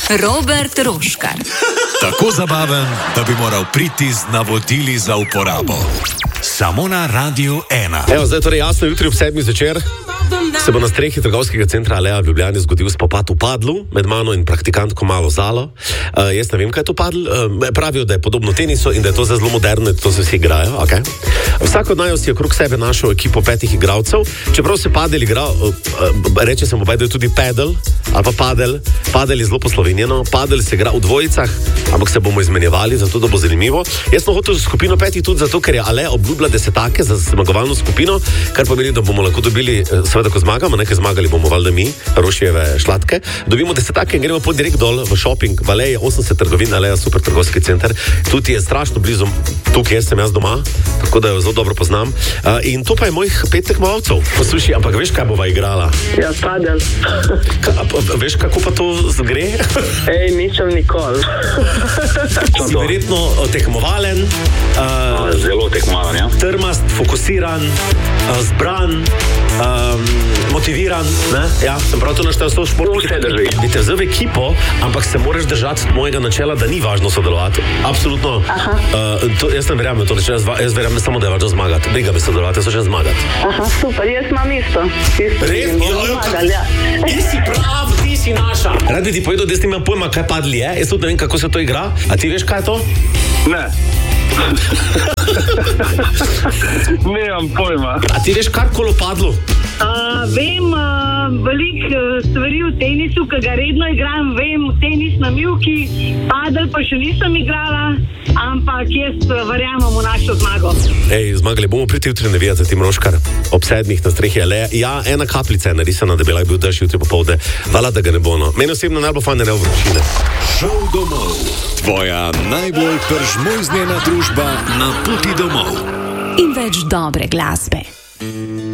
Robert Roškar. Tako zabaven, da bi moral priti z navodili za uporabo. Samo na Radiu 1. Evo, zdaj torej jasno, jutri ob 7 zvečer se bo na strehi trgovskega centra Alea v Ljubljani zgodil spopad v padlu med mano in praktikantko Malo Zalo. Jaz ne vem, kaj je to padl. Pravijo, da je podobno tenisu in da je to zelo moderno, da to se vsi igrajo. Okay. Vsak od naju si je okrog sebe našel ekipo 5 igralcev. Čeprav se padel igra, reče se mu da je tudi pedal ali pa padel. Padel je zelo poslovenjeno. Padel se igra v dvojicah, ampak se bomo izmenjevali, zato da bo zanimivo. Jaz sem hotel skupino 5 tudi zato, ker je Alea obljubila desetake za zmagovalno skupino, kar pomeni, da bomo lahko dobili, seveda, ko zmagamo, nekaj zmagali bomo valjda mi, Rošijeve šlatke. Dobimo desetake in gremo pod direkt dol v shopping, v Aleji, 80 trgovin, Aleja, super trgovski center. Tudi je strašno blizu, tukaj sem jaz doma, tako da jo zelo dobro poznam. In to pa je mojih 5 tekmovalcev. Poslušaj, ampak veš, kaj bova igrala? Ja, padel. Veš, kako pa to gre? Nisem nikoli. Si verjetno tekmovalen, zelo tekmovalen, ja. trmast, fokusiran, zbran, motiviran, ne? Ja, sem prav to naštel s to športno. Vse drži. Bi te vzel v ekipo, ampak se moraš držati mojega načela, da ni važno sodelovati. Absolutno. Jaz ne verjamem to načelo, jaz verjamem samo, da je važno zmagati. Briga me sodelovati, jaz hočem zmagati. Aha, super, jaz imam isto. Res? Ti si prav, ti si naša. Rad bi ti povedal, da jaz nimam pojma, kaj padli je. Jaz tudi ne vem, kako se to igra. A ti veš, kaj je to? Ne. Nemam pojma. A ti veš karkoli o padlu? Vem veliko stvari v tenisu, ki ga redno igram. Vem tenis na mivki, padel pa še nisem igrala, ampak jaz verjamem v našo zmago. Zmagali bomo, priti jutri navijati za Tim Roškar ob 7 na strehi Aleja. Ja, ena kapljica je narisana, da bi lahko bil dež jutri popovdne. Hvala, da ga ne bo. Meni osebno najbolj fajn je vročine. Šel domov. Tvoja najbolj pržmojznjena družba na poti domov. In več dobre glasbe.